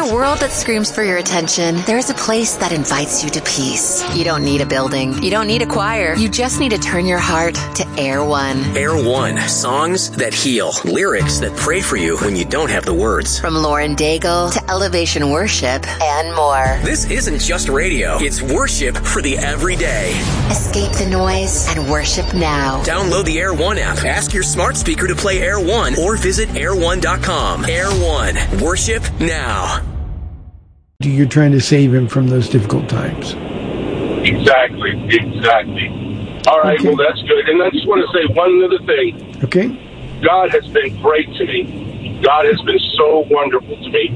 a world that screams for your attention, there's a place that invites you to peace. You don't need a building. You don't need a choir. You just need to turn your heart to Air One. Air One. Songs that heal. Lyrics that pray for you when you don't have the words. From Lauren Daigle to Elevation Worship and more. This isn't just radio. It's worship for the everyday. Escape the noise and worship now. Download the Air One app. Ask your smart speaker to play Air One or visit air1.com. Air One. Worship now. You're trying to save him from those difficult times. Exactly. All right, okay. Well, that's good. And I just want to say one other thing. Okay. God has been great to me. God has been so wonderful to me.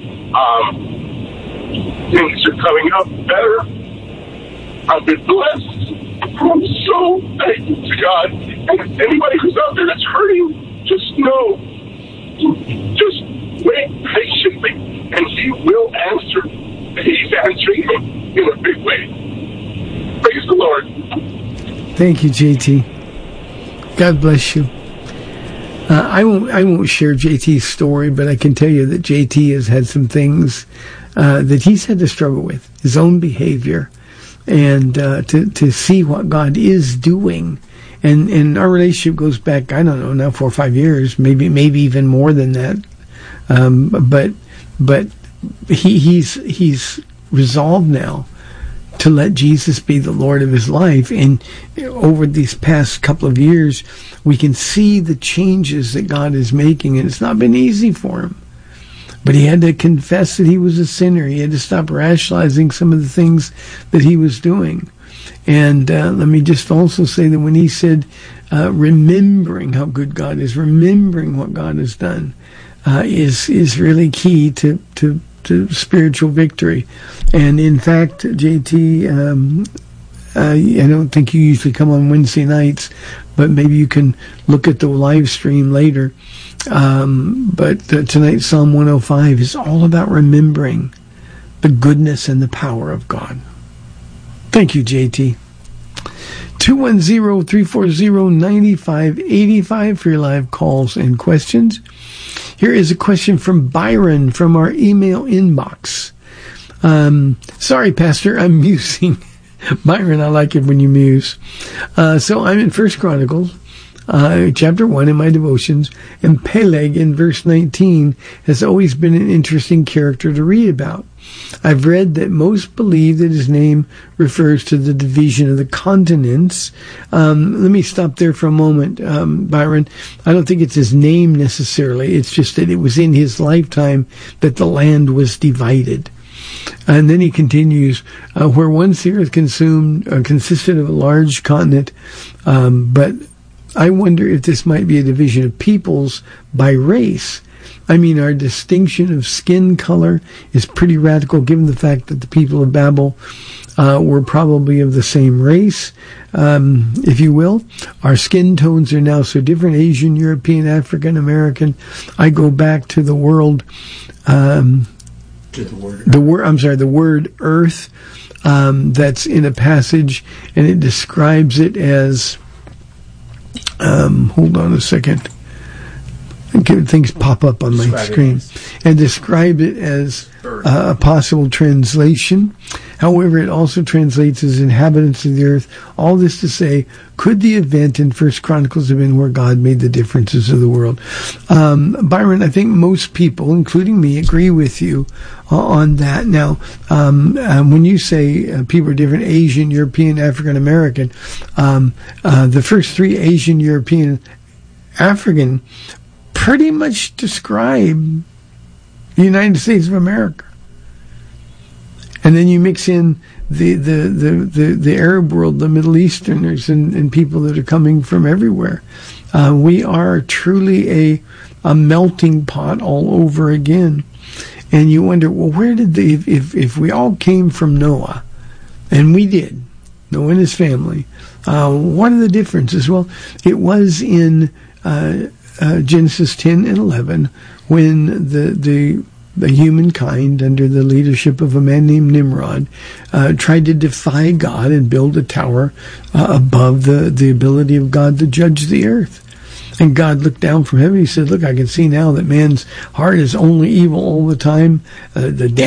Things are coming up better. I've been blessed. I'm so thankful to God. And anybody who's out there that's hurting, just know, just wait patiently, and He will answer. He's answering in a big way. Praise the Lord. Thank you, JT. God bless you. I won't share JT's story, but I can tell you that JT has had some things that he's had to struggle with, his own behavior, and to see what God is doing. And our relationship goes back, I don't know, now 4 or 5 years, maybe even more than that. But he's resolved now to let Jesus be the Lord of his life. And over these past couple of years, we can see the changes that God is making, and it's not been easy for him. But he had to confess that he was a sinner. He had to stop rationalizing some of the things that he was doing. And let me just also say that when he said, remembering how good God is, remembering what God has done, is really key to spiritual victory. And in fact, JT, I don't think you usually come on Wednesday nights, but maybe you can look at the live stream later. But tonight, Psalm 105 is all about remembering the goodness and the power of God. Thank you, JT. 210-340-9585 for your live calls and questions. Here is a question from Byron from our email inbox. Sorry, Pastor, I'm musing. Byron, I like it when you muse. So I'm in 1 Chronicles, chapter 1 in my devotions, and Peleg in verse 19 has always been an interesting character to read about. I've read that most believe that his name refers to the division of the continents. Let me stop there for a moment, Byron. I don't think it's his name necessarily. It's just that it was in his lifetime that the land was divided. And then he continues, where once the earth consisted of a large continent, but I wonder if this might be a division of peoples by race. I mean, our distinction of skin color is pretty radical, given the fact that the people of Babel were probably of the same race, if you will. Our skin tones are now so different: Asian, European, African, American. I go back to the world, the word earth, that's in a passage, and it describes it as, hold on a second. Things pop up on my screen, and describe it as a possible translation. However, it also translates as inhabitants of the earth. All this to say, could the event in 1 Chronicles have been where God made the differences of the world? Byron, I think most people, including me, agree with you on that. Now, when you say people are different, Asian, European, African American, the first three, Asian, European, African, pretty much describe the United States of America. And then you mix in the Arab world, the Middle Easterners, and people that are coming from everywhere. We are truly a melting pot all over again. And you wonder, well, where did if we all came from Noah, and we did, Noah and his family, what are the differences? Well, it was in Genesis 10 and 11, when the humankind, under the leadership of a man named Nimrod, tried to defy God and build a tower above the ability of God to judge the earth. And God looked down from heaven. He said, look, I can see now that man's heart is only evil all the time. The